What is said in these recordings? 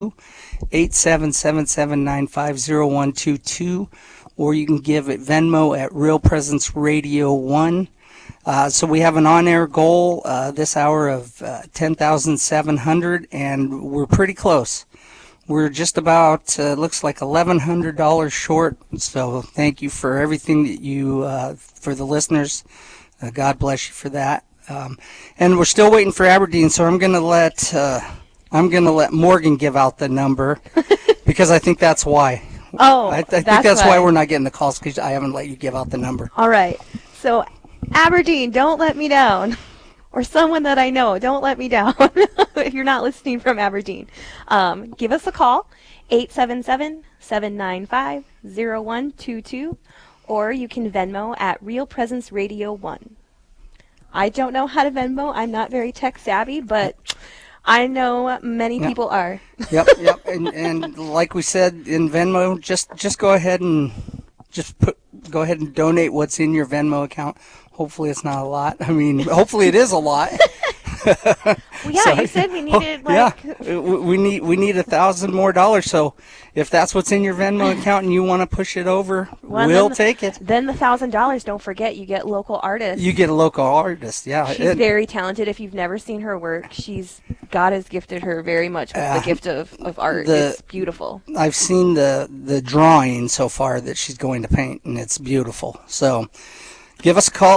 877-795-0122, or you can give at Venmo at Real Presence Radio 1. So we have an on-air goal this hour of 10,700, and we're pretty close. We're just about, looks like $1,100 short, so thank you for everything that you, for the listeners. God bless you for that. And we're still waiting for Aberdeen, so I'm going to let Morgan give out the number because I think that's why. Oh, I think that's why we're not getting the calls, because I haven't let you give out the number. All right. So, Aberdeen, don't let me down. Or someone that I know, don't let me down if you're not listening from Aberdeen. Give us a call, 877-795-0122, or you can Venmo at Real Presence Radio 1. I don't know how to Venmo. I'm not very tech savvy, but I know many people are. Yep. And like we said in Venmo, just go ahead and go ahead and donate what's in your Venmo account. Hopefully it's not a lot. I mean, hopefully it is a lot. Well, yeah, so, you said we needed we need $1,000 more. So if that's what's in your Venmo account and you want to push it over, we'll take it. Then the $1,000, don't forget, you get local artists. You get a local artist, yeah. She's very talented. If you've never seen her work, God has gifted her very much with the gift of art. It's beautiful. I've seen the drawing so far that she's going to paint, and it's beautiful. So give us a call,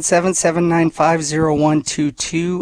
877-795-0122,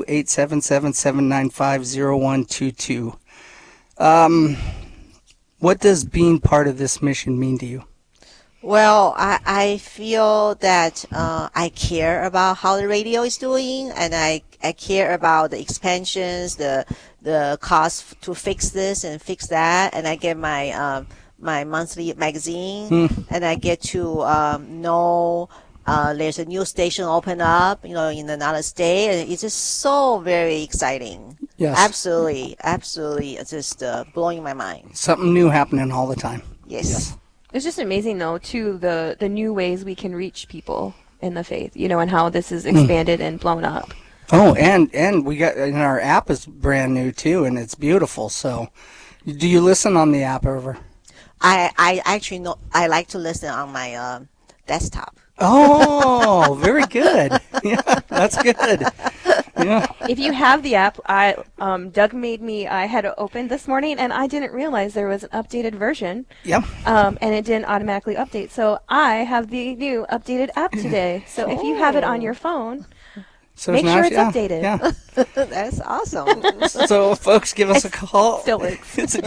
877-795-0122. What does being part of this mission mean to you? Well, I feel that I care about how the radio is doing, and I care about the expansions, the cost to fix this and fix that, and I get my my monthly magazine, and I get to know there's a new station open up, in another state, and it's just so very exciting. Yes. Absolutely. It's just blowing my mind. Something new happening all the time. Yes. It's just amazing, though, too, the new ways we can reach people in the faith, and how this is expanded and blown up. Oh, and we got, and our app is brand new, too, and it's beautiful. So do you listen on the app ever? I actually know, I like to listen on my desktop. Oh, very good. Yeah, that's good. Yeah. If you have the app, Doug I had it open this morning, and I didn't realize there was an updated version. Yep. And it didn't automatically update. So I have the new updated app today. So if you have it on your phone, make sure it's updated. Yeah. That's awesome. So, folks, give us a call. Still works. At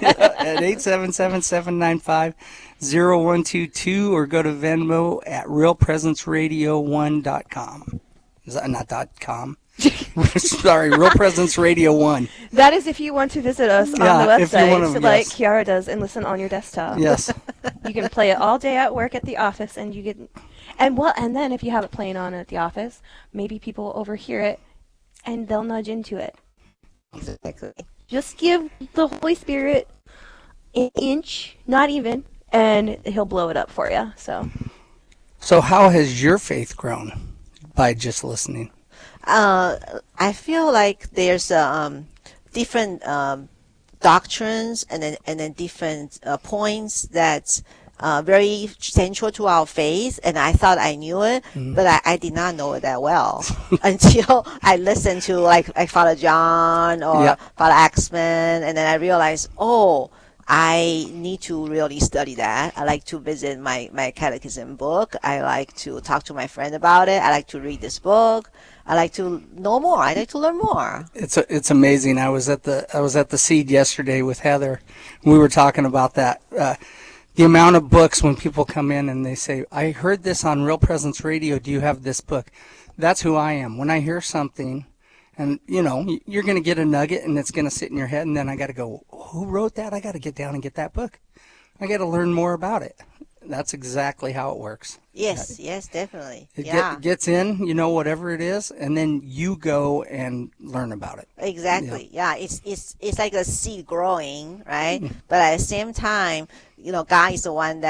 877-795-0122, or go to Venmo at realpresenceradio1.com. Is that not .com? Sorry, Real Presence Radio 1. That is if you want to visit us on the website, like Kiara does, and listen on your desktop. Yes. You can play it all day at work at the office, and you get, and then if you have it playing on at the office, maybe people will overhear it, and they'll nudge into it. Exactly. Just give the Holy Spirit an inch, not even, and He'll blow it up for you. So how has your faith grown by just listening? I feel like there's different doctrines and then different points that's very central to our faith, and I thought I knew it, but I did not know it that well until I listened to like Father John or Father Axman, and then I realized, I need to really study that. I like to visit my catechism book. I like to talk to my friend about it. I like to read this book. I like to know more. I like to learn more. It's amazing. I was at the Seed yesterday with Heather. We were talking about that. The amount of books when people come in and they say, "I heard this on Real Presence Radio. Do you have this book?" That's who I am. When I hear something, and you're going to get a nugget, and it's going to sit in your head, and then I got to go, "Who wrote that?" I got to get down and get that book. I got to learn more about it. That's exactly how it works. Yes, definitely. It gets in, whatever it is, and then you go and learn about it. Exactly. Yeah, it's like a seed growing, right? But at the same time, God is the one that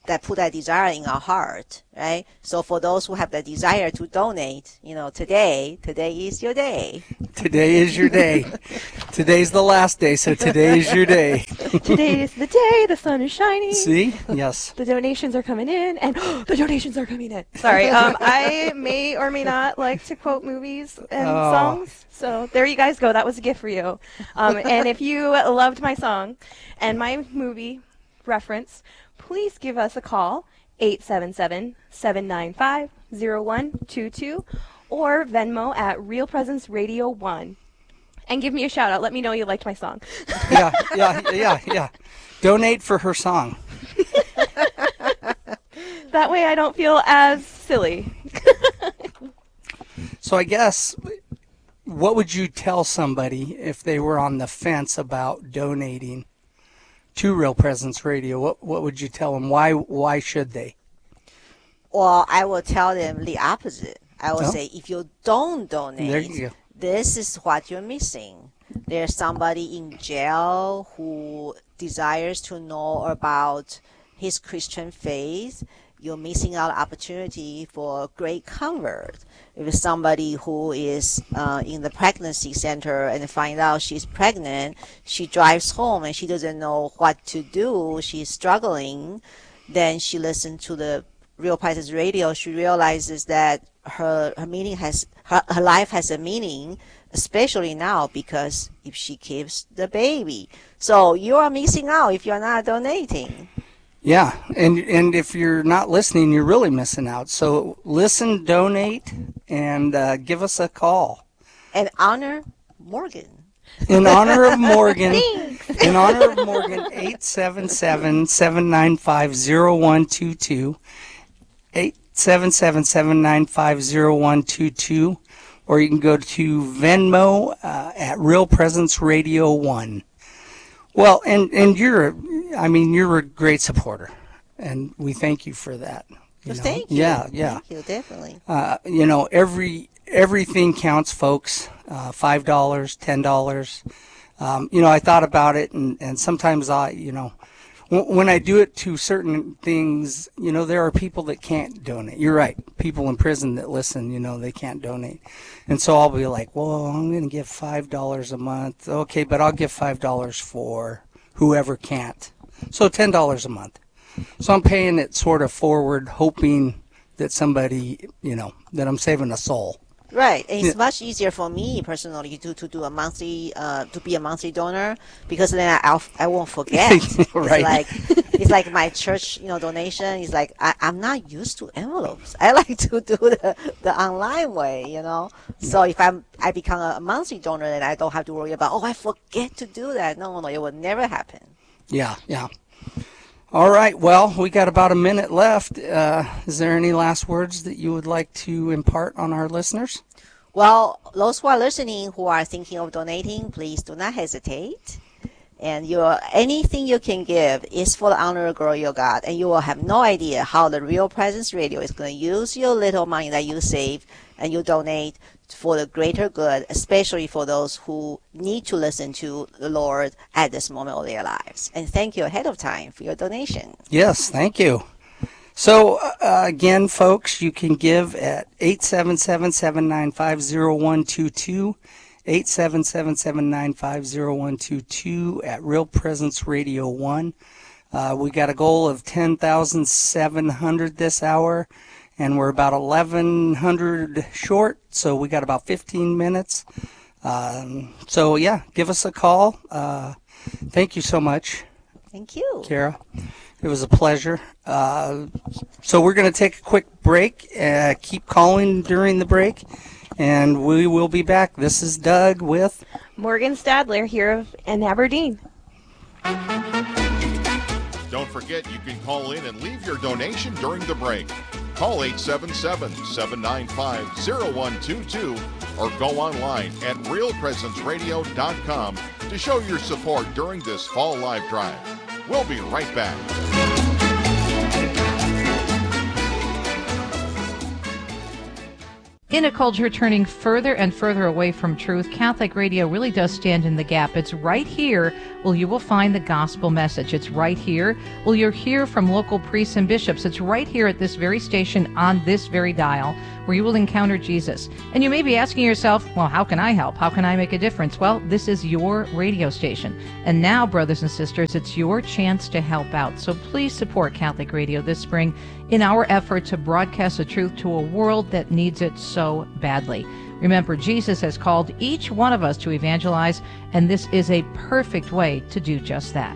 that put that desire in our heart, right? So for those who have the desire to donate, today is your day. Today is your day. Today's the last day, so today is your day. Today is the day. The sun is shining. See? Yes. The donations are coming in, and the donations are coming in. Sorry, I may or may not like to quote movies and songs. So there you guys go. That was a gift for you. And if you loved my song and my movie reference, please give us a call, 877-795-0122, or Venmo at Real Presence Radio 1. And give me a shout out. Let me know you liked my song. Yeah. Donate for her song. That way I don't feel as silly. So I guess, what would you tell somebody if they were on the fence about donating to Real Presence Radio? What would you tell them? Why should they? Well, I will tell them the opposite. I will say, if you don't donate, there you go. This is what you're missing. There's somebody in jail who desires to know about his Christian faith. You're missing out opportunity for a great convert. If it's somebody who is in the pregnancy center and find out she's pregnant, she drives home and she doesn't know what to do, she's struggling, then she listens to the Real Presence Radio. She realizes that her life has a meaning, especially now, because if she keeps the baby. So you are missing out if you're not donating. Yeah, and if you're not listening, you're really missing out. So listen, donate, and give us a call. And honor Morgan. In honor of Morgan, 877-795-0122, 877-795-0122, or you can go to Venmo at Real Presence Radio 1. Well, and you're a great supporter, and we thank you for that. Thank you. Yeah. Thank you, definitely. Everything counts, folks. $5, $10. I thought about it, and sometimes when I do it to certain things, there are people that can't donate. You're right. People in prison that listen, they can't donate. And so I'll be like, well, I'm going to give $5 a month. Okay, but I'll give $5 for whoever can't. So $10 a month. So I'm paying it sort of forward, hoping that somebody, that I'm saving a soul. Right, and it's much easier for me personally to do a monthly to be a monthly donor, because then I won't forget. Right. It's like my church donation is like I'm not used to envelopes. I like to do the online way, So if I become a monthly donor, then I don't have to worry about I forget to do that. No, it will never happen. Yeah. All right, well, we got about a minute left. Is there any last words that you would like to impart on our listeners? Well, those who are listening who are thinking of donating, please do not hesitate. And anything you can give is for the honor and glory of God. And you will have no idea how the Real Presence Radio is going to use your little money that you save and you donate for the greater good, especially for those who need to listen to the Lord at this moment of their lives. And thank you ahead of time for your donation. Yes, thank you. So, again, folks, you can give at 877-795-0122, 877-795-0122 at Real Presence Radio 1. We got a goal of 10,700 this hour, and we're about 1,100 short, so we got about 15 minutes. So, yeah, give us a call. Thank you so much. Thank you. Kara. It was a pleasure. So we're going to take a quick break. Keep calling during the break, and we will be back. This is Doug with Morgan Stadler here in Aberdeen. Don't forget, you can call in and leave your donation during the break. Call 877-795-0122 or go online at realpresenceradio.com to show your support during this fall live drive. We'll be right back. In a culture turning further and further away from truth, Catholic radio really does stand in the gap. It's right here where you will find the gospel message. It's right here where you'll hear from local priests and bishops. It's right here at this very station on this very dial where you will encounter Jesus. And you may be asking yourself, well, how can I help? How can I make a difference? Well, this is your radio station. And now, brothers and sisters, it's your chance to help out. So please support Catholic Radio this spring in our effort to broadcast the truth to a world that needs it so badly. Remember, Jesus has called each one of us to evangelize, and this is a perfect way to do just that.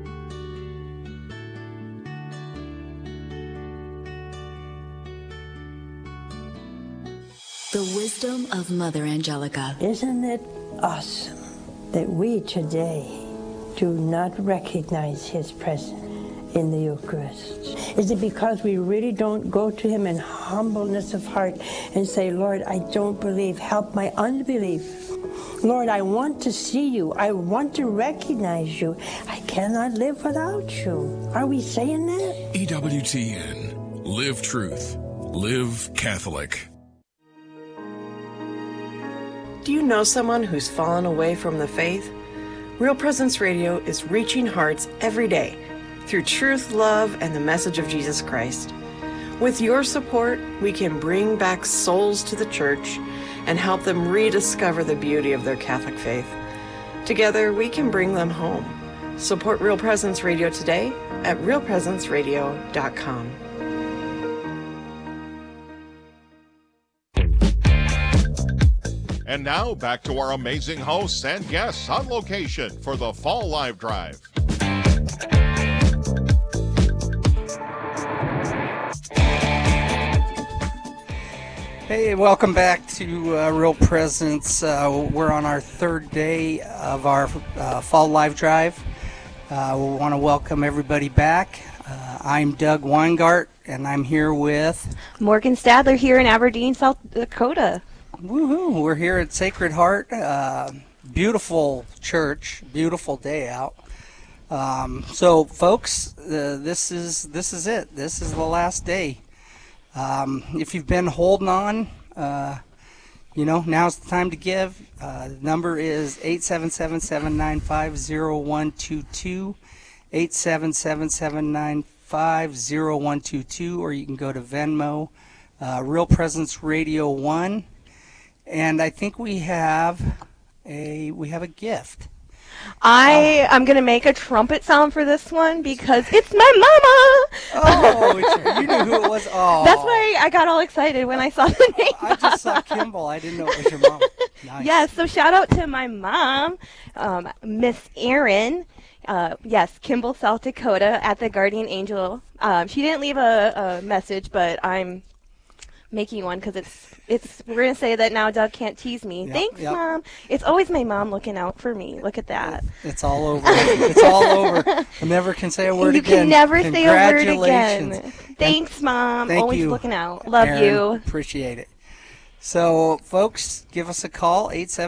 The wisdom of Mother Angelica. Isn't it awesome that we today do not recognize his presence in the Eucharist? Is it because we really don't go to him in humbleness of heart and say, Lord, I don't believe, help my unbelief. Lord, I want to see you. I want to recognize you. I cannot live without you. Are we saying that? EWTN. Live truth. Live Catholic. Do you know someone who's fallen away from the faith? Real Presence Radio is reaching hearts every day through truth, love, and the message of Jesus Christ. With your support, we can bring back souls to the church and help them rediscover the beauty of their Catholic faith. Together, we can bring them home. Support Real Presence Radio today at realpresenceradio.com. And now, back to our amazing hosts and guests on location for the Fall Live Drive. Hey, welcome back to Real Presence. We're on our third day of our Fall Live Drive. We want to welcome everybody back. I'm Doug Weingart, and I'm here with Morgan Stadler here in Aberdeen, South Dakota. Woohoo! We're here at Sacred Heart. Beautiful church, beautiful day out. So, folks, this is it. This is the last day. If you've been holding on, now's the time to give. The number is 877-795-0122, 877-795-0122, or you can go to Venmo, Real Presence Radio 1. And I think we have a gift. I'm going to make a trumpet sound for this one because it's my mama. Oh, you knew who it was. Oh, that's why I got all excited when I saw the name. I just saw Kimball. I didn't know it was your mom. Nice. Yes, so shout out to my mom, Miss Erin. Yes, Kimball, South Dakota, at the Guardian Angel. She didn't leave a message, but I'm making one because we're going to say that now Doug can't tease me. Thanks, Mom. It's always my mom looking out for me. Look at that. It's all over. It's all over. I never can say a word again. You can never say a word again. Thanks, Mom. Thank always you. Looking out. Love Aaron, you. Appreciate it. So, folks, give us a call,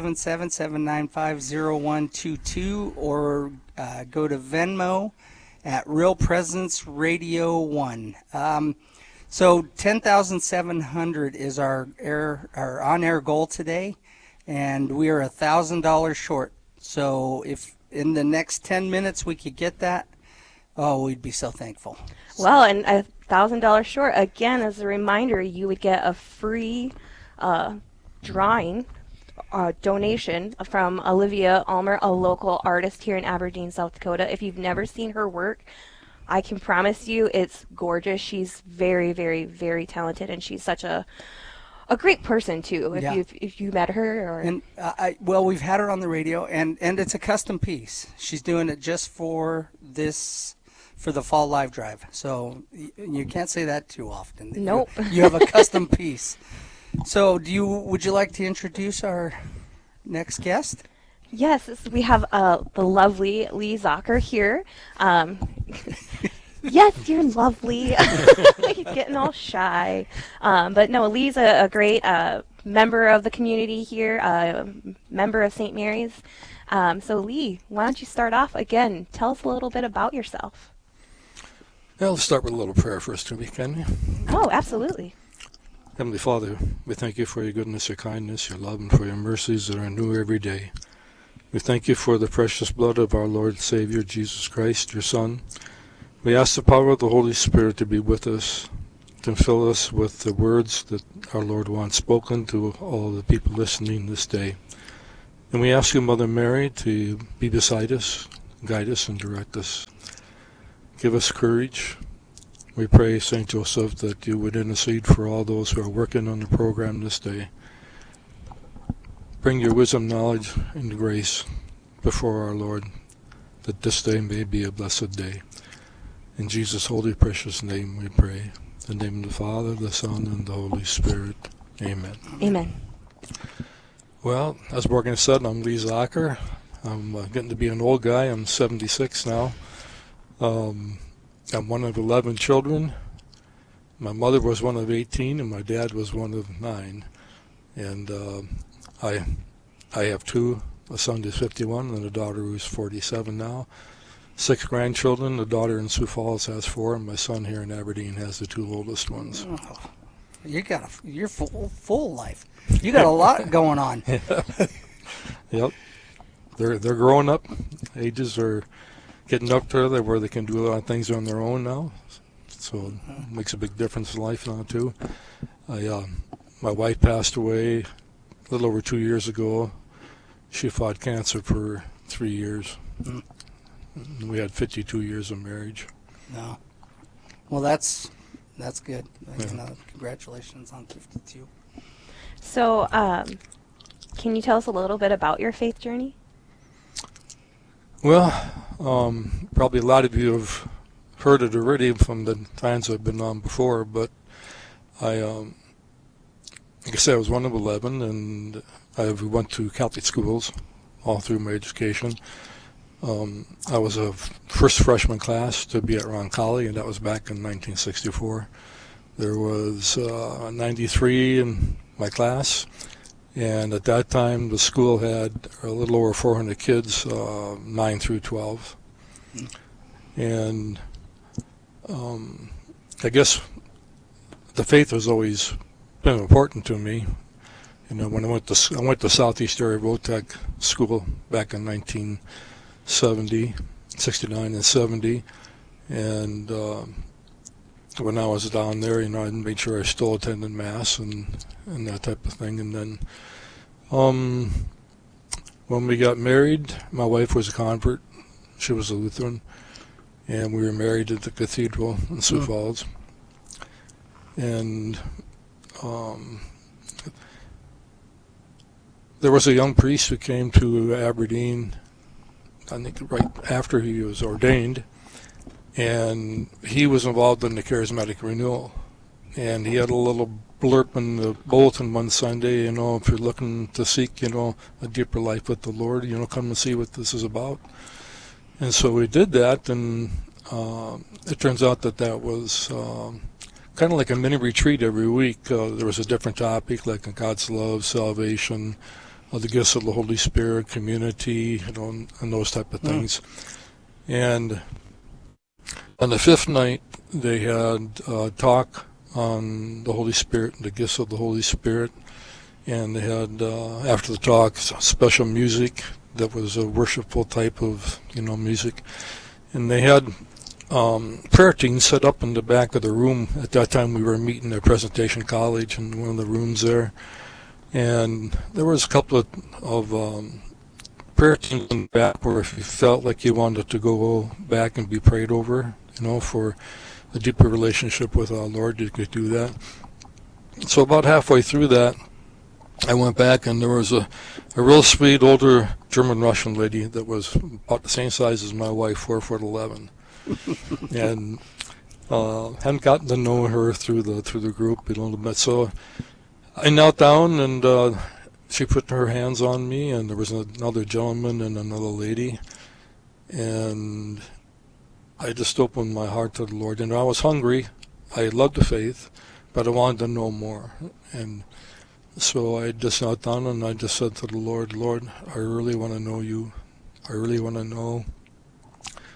877-795-0122, or go to Venmo at Real Presence Radio 1. So 10,700 is our on-air goal today, and we are $1,000 short. So if in the next 10 minutes we could get that, we'd be so thankful. Well, and $1,000 short, again, as a reminder, you would get a free drawing donation from Olivia Almer, a local artist here in Aberdeen, South Dakota. If you've never seen her work, I can promise you it's gorgeous. She's very, very, very talented, and she's such a great person too. If you met her, or and we've had her on the radio, and it's a custom piece. She's doing it just for the Fall Live Drive. So you can't say that too often. Nope. You have a custom piece. So would you like to introduce our next guest? Yes, we have the lovely Lee Zocker here. Yes, you're lovely. He's getting all shy. But no, Lee's a great member of the community here, member of St. Mary's. So Lee, why don't you start off again? Tell us a little bit about yourself. Well, let's start with a little prayer first, can we? Oh, absolutely. Heavenly Father, we thank you for your goodness, your kindness, your love, and for your mercies that are new every day. We thank you for the precious blood of our Lord and Savior, Jesus Christ, your Son. We ask the power of the Holy Spirit to be with us, to fill us with the words that our Lord wants spoken to all the people listening this day. And we ask you, Mother Mary, to be beside us, guide us, and direct us. Give us courage. We pray, St. Joseph, that you would intercede for all those who are working on the program this day. Bring your wisdom, knowledge, and grace before our Lord, that this day may be a blessed day. In Jesus' holy, precious name we pray. In the name of the Father, the Son, and the Holy Spirit. Amen. Amen. Well, as Morgan said, I'm Lee Zocker. I'm getting to be an old guy. I'm 76 now. I'm one of 11 children. My mother was one of 18, and my dad was one of 9. And I have 2, a son who's 51 and a daughter who's 47 now. 6 grandchildren. The daughter in Sioux Falls has 4, and my son here in Aberdeen has the 2 oldest ones. Oh, you're full life. You got a lot going on. Yep. They're growing up. Ages are getting up to where they can do a lot of things on their own now. So it makes a big difference in life now, too. My wife passed away a little over 2 years ago. She fought cancer for 3 years. Mm. We had 52 years of marriage. No. Well, that's good. Congratulations on 52. So, can you tell us a little bit about your faith journey? Well, probably a lot of you have heard it already from the times I've been on before, but like I said, I was one of 11, and I went to Catholic schools all through my education. I was a first freshman class to be at Roncalli, and that was back in 1964. There was 93 in my class, and at that time the school had a little over 400 kids, 9 through 12. And I guess the faith has always been important to me. You know, when I went to Southeast Area Rotec School back in 1970, 69 and 70, and when I was down there, you know, I made sure I still attended Mass and that type of thing. And then when we got married, my wife was a convert. She was a Lutheran. And we were married at the cathedral in Sioux Falls. And there was a young priest who came to Aberdeen, I think right after he was ordained, and he was involved in the charismatic renewal. And he had a little blurb in the bulletin one Sunday, you know, if you're looking to seek, you know, a deeper life with the Lord, you know, come and see what this is about. And so we did that, and it turns out that was kind of like a mini retreat every week. There was a different topic, like God's love, salvation, the gifts of the Holy Spirit, community, you know, and those type of things. And on the 5th night, they had a talk on the Holy Spirit and the gifts of the Holy Spirit. And they had, after the talk, special music that was a worshipful type of, you know, music. And they had prayer teams set up in the back of the room. At that time, we were meeting at Presentation College in one of the rooms there. And there was a couple of prayer teams in the back where if you felt like you wanted to go back and be prayed over, you know, for a deeper relationship with our Lord, you could do that. So about halfway through that, I went back, and there was a real sweet older German-Russian lady that was about the same size as my wife, 4'11", and hadn't gotten to know her through the group a little bit. So I knelt down, and she put her hands on me, and there was another gentleman and another lady, and I just opened my heart to the Lord. And I was hungry. I loved the faith, but I wanted to know more. And so I just knelt down, and I just said to the Lord, Lord, I really want to know you. I really want to know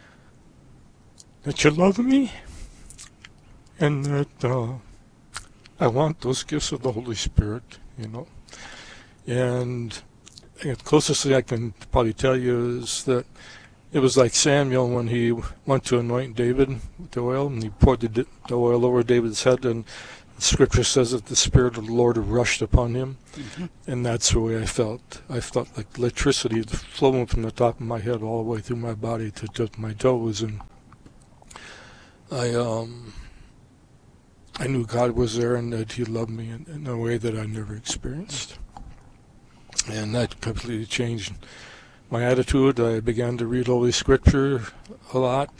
that you love me, and that I want those gifts of the Holy Spirit, you know. And the closest thing I can probably tell you is that it was like Samuel when he went to anoint David with the oil, and he poured the oil over David's head, and the scripture says that the Spirit of the Lord rushed upon him. Mm-hmm. And that's the way I felt. I felt like electricity flowing from the top of my head all the way through my body to just my toes. And I knew God was there and that he loved me in a way that I never experienced. And that completely changed my attitude. I began to read Holy Scripture a lot.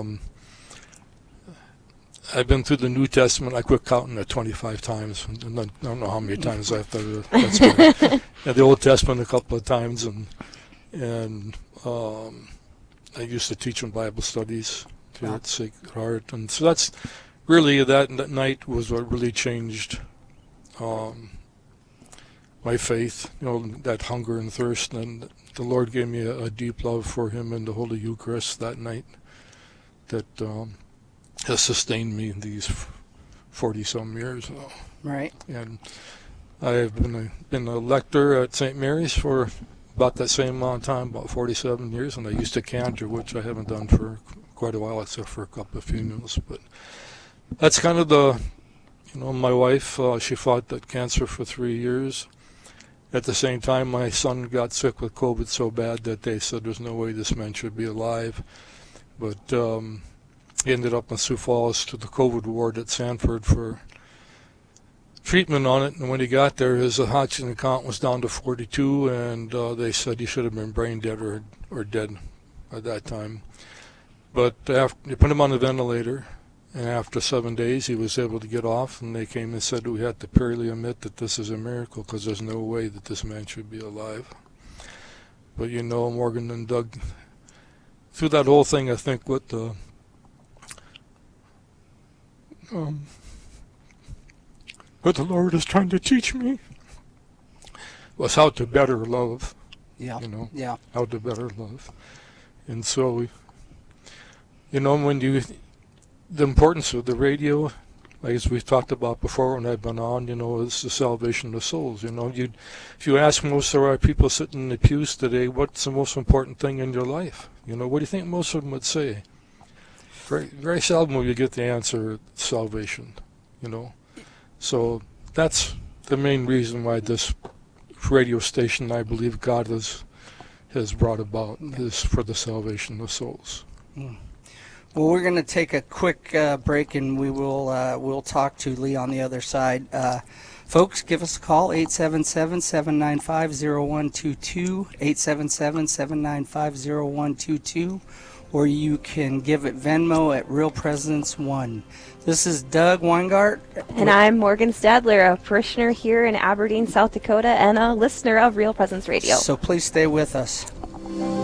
I've been through the New Testament. I quit counting at 25 times. I don't know how many times I've done it. That's good. Yeah, the Old Testament a couple of times, and I used to teach in Bible studies to at Sacred Heart, and so that's really that night was what really changed my faith. You know, that hunger and thirst, and the Lord gave me a deep love for Him in the Holy Eucharist that night. That has sustained me in these 40-some years now. Right. And I've been a lector at St. Mary's for about that same amount of time, about 47 years, and I used to cantor, which I haven't done for quite a while, except for a couple of funerals. But that's kind of my wife, she fought that cancer for 3 years. At the same time, my son got sick with COVID so bad that they said there's no way this man should be alive. But he ended up in Sioux Falls to the COVID ward at Sanford for treatment on it. And when he got there, his oxygen count was down to 42, and they said he should have been brain dead or dead at that time. But after they put him on the ventilator, and after 7 days, he was able to get off, and they came and said we had to purely admit that this is a miracle because there's no way that this man should be alive. But Morgan and Doug, through that whole thing, I think what the Lord is trying to teach me was how to better love. Yeah. Yeah. How to better love. And so, when the importance of the radio, as we've talked about before when I've been on, is the salvation of souls. If you ask most of our people sitting in the pews today, what's the most important thing in your life? What do you think most of them would say? Very, very seldom will you get the answer, salvation, So that's the main reason why this radio station, I believe God has brought about, is for the salvation of souls. Mm. Well, we're going to take a quick break, and we'll talk to Lee on the other side. Folks, give us a call, 877-795-0122, 877-795-0122, or you can give it Venmo at Real Presence 1. This is Doug Weingart. And I'm Morgan Stadler, a parishioner here in Aberdeen, South Dakota, and a listener of Real Presence Radio. So please stay with us.